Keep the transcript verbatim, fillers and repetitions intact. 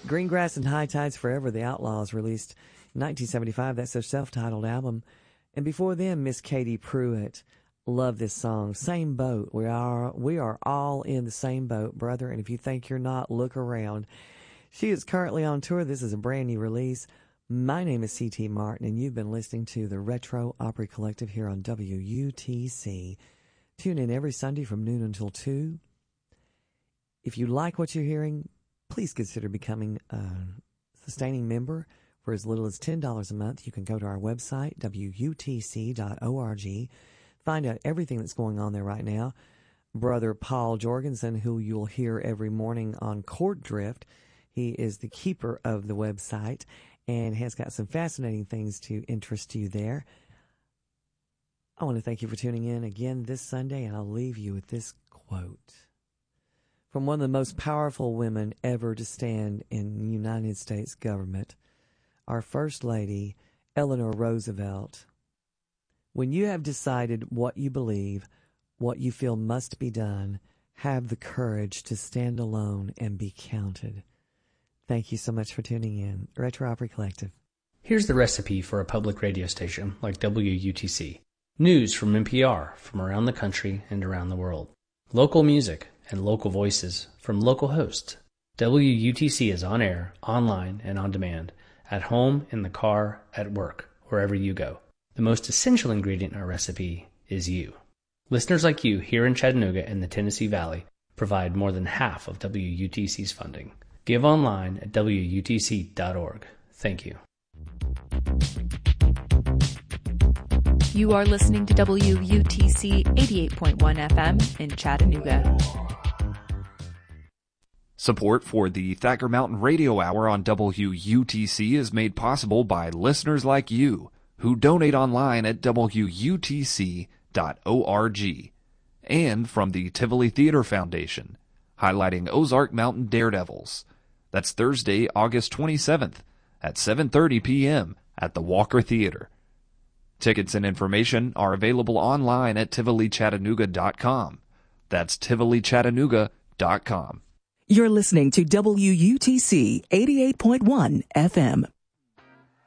Greengrass and High Tides Forever, The Outlaws, released in nineteen seventy-five. That's their self-titled album. And before them, Miss Katie Pruitt. Love this song. Same boat. We are we are all in the same boat, brother. And if you think you're not, look around. She is currently on tour. This is a brand new release. My name is C T Martin, and you've been listening to the Retro Opry Collective here on W U T C. Tune in every Sunday from noon until two. If you like what you're hearing, please consider becoming a sustaining member for as little as ten dollars a month. You can go to our website, W U T C dot org. Find out everything that's going on there right now. Brother Paul Jorgensen, who you'll hear every morning on Chord Drift, he is the keeper of the website and has got some fascinating things to interest you there. I want to thank you for tuning in again this Sunday, and I'll leave you with this quote from one of the most powerful women ever to stand in the United States government, our First Lady, Eleanor Roosevelt. When you have decided what you believe, what you feel must be done, have the courage to stand alone and be counted. Thank you so much for tuning in. Retro Opry Collective. Here's the recipe for a public radio station like W U T C. News from N P R from around the country and around the world. Local music and local voices from local hosts. W U T C is on air, online, and on demand, at home, in the car, at work, wherever you go. The most essential ingredient in our recipe is you. Listeners like you here in Chattanooga and the Tennessee Valley provide more than half of W U T C's funding. Give online at W U T C dot org. Thank you. You are listening to W U T C eighty-eight point one F M in Chattanooga. Support for the Thacker Mountain Radio Hour on W U T C is made possible by listeners like you who donate online at W U T C dot org, and from the Tivoli Theater Foundation, highlighting Ozark Mountain Daredevils. That's Thursday, August twenty-seventh at seven thirty p.m. at the Walker Theater. Tickets and information are available online at Tivoli Chattanooga dot com. That's Tivoli Chattanooga dot com. You're listening to W U T C eighty-eight point one F M.